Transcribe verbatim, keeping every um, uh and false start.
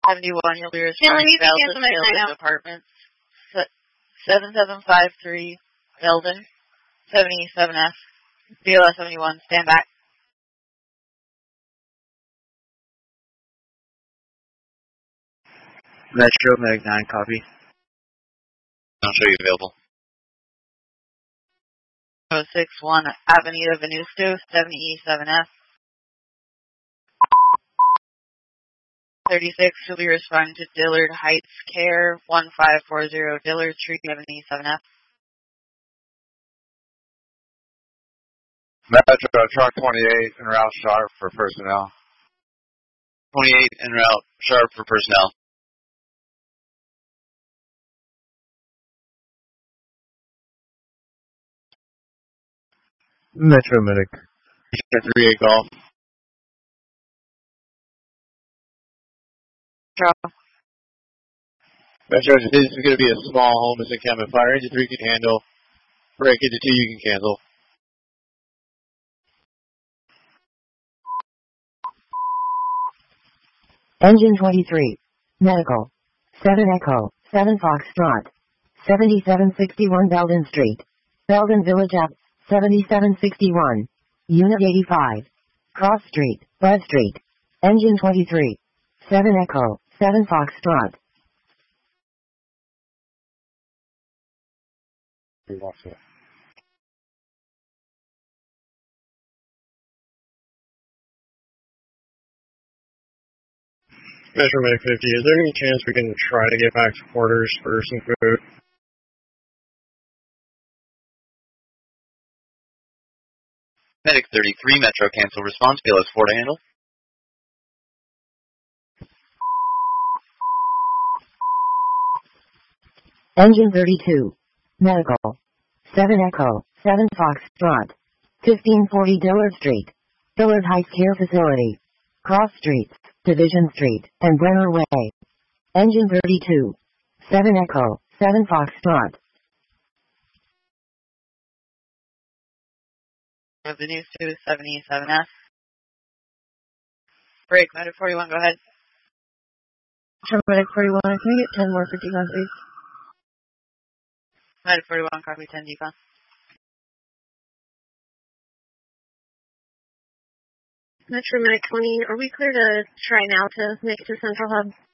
seventy-one, you'll be Stanley, responding you to can Belden cancel my flight Sales now. Apartments. seven seven five three, Belden, seventy-seven F, B L S seventy-one, stand back. Metro, Meg nine, copy. I'll show you available. oh six one, Avenida Venusto, seventy-seven F. thirty-six, you'll be responding to Dillard Heights Care, one five four zero Dillard Street, seventy-seven F. Metro, truck twenty-eight en route sharp for personnel. twenty-eight en route, sharp for personnel. Metro Medic. three eight Golf. Metro. Metro, this is going to be a small home as encampment. Fire engine three can handle. Break into two, you can cancel. Engine twenty-three. Medical. seven Echo, seven Foxtrot. seventy-seven sixty-one Belden Street. Belden Village App, seventy-seven sixty-one. Unit eighty-five. Cross Street, Bud Street. Engine twenty-three. seven Echo, seven Foxtrot. Metro Medic fifty, is there any chance we can try to get back to quarters for some food? Medic thirty-three, Metro, cancel response. B L S four to handle. Engine thirty-two. Medical. seven Echo, seven Foxtrot. fifteen forty Dillard Street. Dillard Heights Care Facility. Cross Streets, Division Street, and Brenner Way. Engine thirty-two. seven Echo, seven Foxtrot. Avenue two, seventy-seven F. Break, Medic forty-one, go ahead. Medic forty-one, can we get ten more for decon, please? Medic forty-one, copy ten decon. Metro Medic twenty, are we clear to try now to make it to Central Hub?